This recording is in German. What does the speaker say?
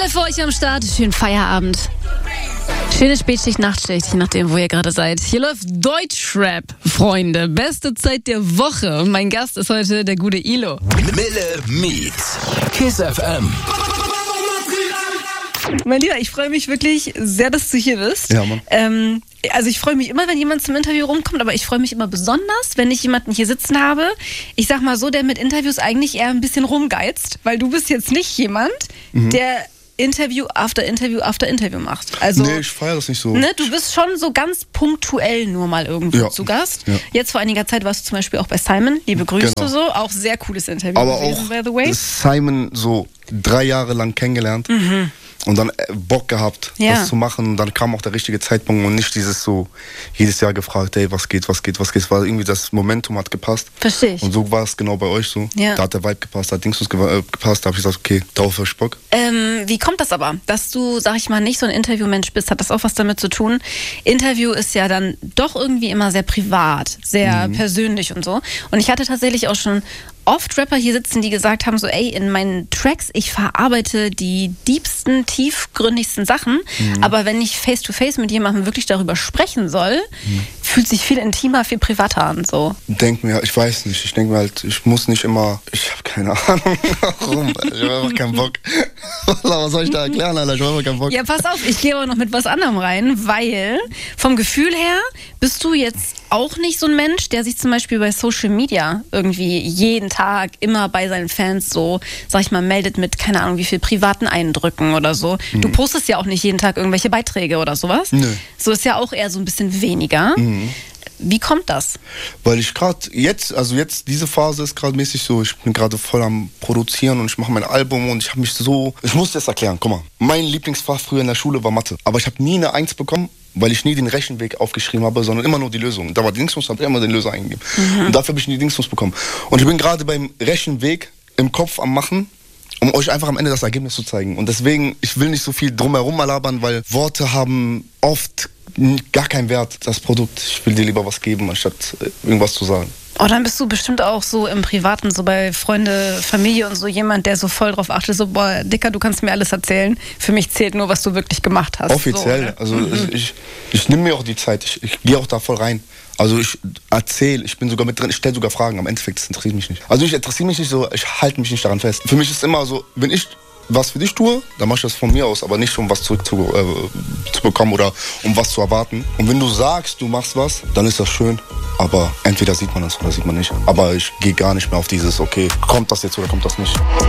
12 für euch am Start. Schönen Feierabend. Schöne Spätschicht, Nachtschicht, je nachdem, wo ihr gerade seid. Hier läuft Deutschrap, Freunde. Beste Zeit der Woche. Und mein Gast ist heute der gute Ilo. Mille Meets, Kiss FM. Mein Lieber, ich freue mich wirklich sehr, dass du hier bist. Ja, Mann. Also ich freue mich immer, wenn jemand zum Interview rumkommt, aber ich freue mich immer besonders, wenn ich jemanden hier sitzen habe. Ich sag mal so, der mit Interviews eigentlich eher ein bisschen rumgeizt, weil du bist jetzt nicht jemand, der Interview after Interview after Interview macht. Also, Nee, ich feiere das nicht so. ne, du bist schon so ganz punktuell nur mal irgendwo Ja. zu Gast. Ja. Jetzt vor einiger Zeit warst du zum Beispiel auch bei Simon. Liebe Grüße Genau. so. Auch sehr cooles Interview Aber gewesen, auch by the way. Simon so 3 Jahre lang kennengelernt und dann Bock gehabt, Ja. das zu machen. Und dann kam auch der richtige Zeitpunkt und nicht dieses so jedes Jahr gefragt, ey, was geht. Weil irgendwie das Momentum hat gepasst. Verstehe ich. Und so war es genau bei euch so. Ja. Da hat der Vibe gepasst, da hat Dingsbus gepasst. Da habe ich gesagt, okay, darauf hab ich Bock. Wie kommt das aber, dass du, sag ich mal, nicht so ein Interviewmensch bist? Hat das auch was damit zu tun? Interview ist ja dann doch irgendwie immer sehr privat, sehr persönlich und so. Und ich hatte tatsächlich auch schon oft Rapper hier sitzen, die gesagt haben so, ey, in meinen Tracks, ich verarbeite die diebsten, tiefgründigsten Sachen, aber wenn ich face-to-face mit jemandem wirklich darüber sprechen soll, fühlt sich viel intimer, viel privater an, so. Ich weiß nicht, ich denke mir halt, ich muss nicht immer, ich habe keine Ahnung, warum, ich habe einfach keinen Bock. Was soll ich da erklären, Alter, ich habe einfach keinen Bock. Ja, pass auf, ich gehe aber noch mit was anderem rein, weil vom Gefühl her bist du jetzt auch nicht so ein Mensch, der sich zum Beispiel bei Social Media irgendwie jeden Tag immer bei seinen Fans so, sag ich mal, meldet mit, keine Ahnung, wie viel privaten Eindrücken oder so. Du postest ja auch nicht jeden Tag irgendwelche Beiträge oder sowas. Nö. So ist ja auch eher so ein bisschen weniger. Wie kommt das? Weil ich gerade jetzt, diese Phase ist gerade mäßig so, ich bin gerade voll am Produzieren und ich mache mein Album und ich muss das erklären, guck mal, mein Lieblingsfach früher in der Schule war Mathe, aber ich habe nie eine 1 bekommen, weil ich nie den Rechenweg aufgeschrieben habe, sondern immer nur die Lösung. Da war die Dingsbus, hat immer den Löser eingegeben. Und dafür habe ich nie die Dingsbus bekommen. Und ich bin gerade beim Rechenweg im Kopf am Machen, um euch einfach am Ende das Ergebnis zu zeigen. Und deswegen, ich will nicht so viel drumherum labern, weil Worte haben oft gar keinen Wert, das Produkt. Ich will dir lieber was geben, anstatt irgendwas zu sagen. Oh, dann bist du bestimmt auch so im Privaten, so bei Freunde, Familie und so jemand, der so voll drauf achtet, so, boah, Dicker, du kannst mir alles erzählen. Für mich zählt nur, was du wirklich gemacht hast. Offiziell, So, also ich nehme mir auch die Zeit, ich gehe auch da voll rein. Also ich erzähle, ich bin sogar mit drin, ich stelle sogar Fragen, am Endeffekt das interessiert mich nicht. Also ich interessiere mich nicht so, ich halte mich nicht daran fest. Für mich ist immer so, wenn ich was für dich tue, dann mache ich das von mir aus, aber nicht um was zu bekommen oder um was zu erwarten. Und wenn du sagst, du machst was, dann ist das schön, aber entweder sieht man das oder sieht man nicht. Aber ich gehe gar nicht mehr auf dieses, okay, kommt das jetzt oder kommt das nicht.